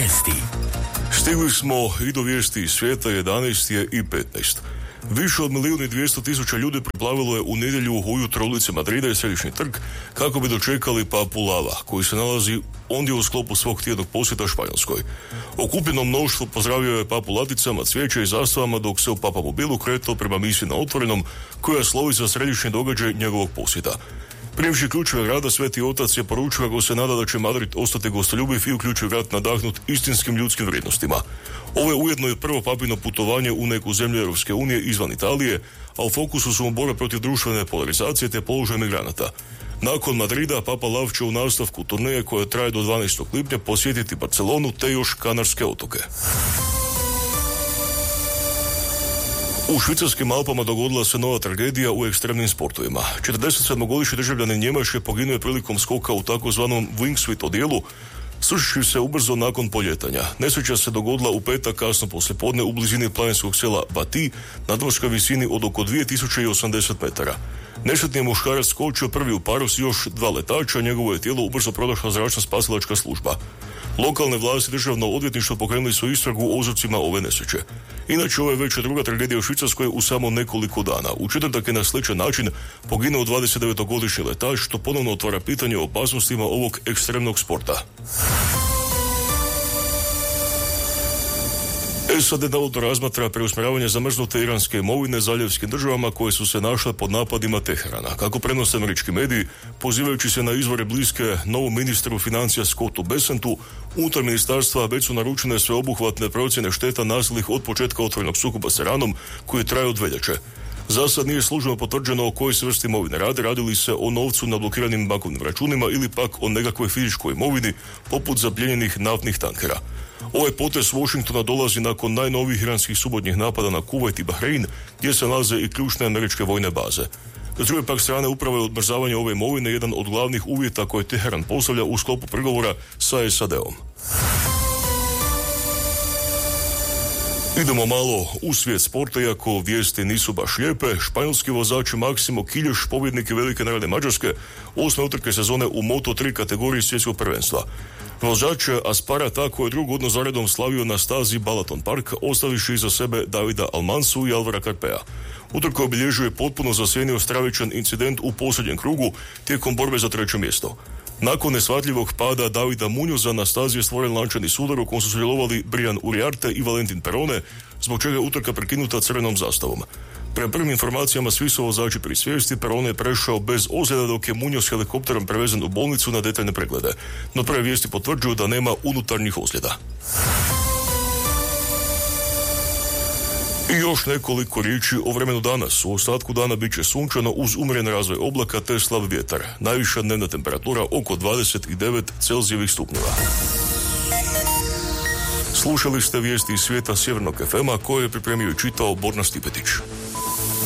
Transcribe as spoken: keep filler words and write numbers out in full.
Vijesti. Stigli smo i do vijesti iz svijeta. Jedanaest je i petnaest. Više od milijun i dvjesto tisuća ljudi priplavilo je u nedjelju ujutro ulice Madrida i središnji trg kako bi dočekali Papu Lava, koji se nalazi ondje u sklopu svog tjednog posjeta Španjolskoj. Okupljeno mnoštvo pozdravio je Papu laticama, cvijeće i zastavama dok se u Papa mobilu kretao prema misiji na otvorenom, koja slovi za središnji događaj njegovog posjeta. Primivši ključeve grada, Sveti Otac je poručio kako se nada da će Madrid ostati gostoljubiv i u ključev grad nadahnut istinskim ljudskim vrijednostima. Ovo je ujedno i prvo papino putovanje u neku zemlju Europske unije izvan Italije, a u fokusu su mu borbe protiv društvene polarizacije te položaj migranata. Nakon Madrida, Papa Lav će u nastavku turneje koja traje do dvanaestog lipnja posjetiti Barcelonu te još Kanarske otoke. U švicarskim Alpama dogodila se nova tragedija u ekstremnim sportovima. četrdesetsedmogodišnji državljanin Njemačke poginuo je prilikom skoka u takozvanom wingsuit odijelu, srušivši se ubrzo nakon poljetanja. Nesreća se dogodila u petak kasno poslijepodne u blizini planinskog sela Bati, nadmorskoj visini od oko dvije tisuće osamdeset metara. Nesretni je muškarac skočio prvi u paru s još dva letača, njegovo je tijelo ubrzo pronašla zračna spasilačka služba. Lokalne vlasti i državno odvjetništvo pokrenuli su istragu o uzrocima ove nesreće. Inače, ovo je već druga tragedija u Švicarskoj u samo nekoliko dana. U četvrtak je na sličan način poginuo dvadesetdevetogodišnji letač, što ponovno otvara pitanje o opasnostima ovog ekstremnog sporta. S A D navodno razmatra preusmjeravanje zamrznute iranske imovine zaljevskim državama koje su se našle pod napadima Teherana. Kako prenose američki mediji, pozivajući se na izvore bliske novom ministru financija Scottu Bessentu, unutar ministarstva već su naručene sveobuhvatne procjene šteta nastalih od početka otvorenog sukoba s Iranom, koji traje od veljače. Za sad nije službeno potvrđeno o kojoj se vrsti imovine radi, radili se o novcu na blokiranim bankovnim računima ili pak o nekakvoj fizičkoj imovini poput zapljenjenih naftnih tankera. Ovaj potez Washingtona dolazi nakon najnovijih iranskih subotnjih napada na Kuvajt i Bahrein, gdje se nalaze i ključne američke vojne baze. S druge pak strane, upravo je odmrzavanje ove imovine jedan od glavnih uvjeta koje Teheran postavlja u sklopu pregovora sa S A D-om. Idemo malo u svijet sporta, iako vijesti nisu baš lijepe. Španjolski vozač Maksimo Kilješ, pobjednik velike nagrade Mađarske, osme utrke sezone u Moto tri kategoriji svjetskog prvenstva. Vozač Aspara tako je drugu godinu zaredom slavio na stazi Balaton Park, ostavivši iza sebe Davida Almansu i Alvara Carpea. Utrka obilježuje potpuno zasjenio stravičan incident u posljednjem krugu tijekom borbe za treće mjesto. Nakon nesvatljivog pada Davida Muñoza na stazi je stvoren lančani sudar u kojem su sudjelovali Brian Uriarte i Valentin Perone, zbog čega je utrka prekinuta crvenom zastavom. Prema prvim informacijama svi su vozači pri svijesti, Perone je prešao bez ozljeda dok je Muñoz helikopterom prevezen u bolnicu na detaljne preglede. No prve vijesti potvrđuju da nema unutarnjih ozljeda. I još nekoliko riječi o vremenu danas. U ostatku dana bit će sunčano uz umjeren razvoj oblaka te slab vjetar. Najviša dnevna temperatura oko dvadeset devet Celzijevih stupnjeva. Slušali ste vijesti iz svijeta Sjevernog F M-a koje je pripremio i čitao Borna Stipetić.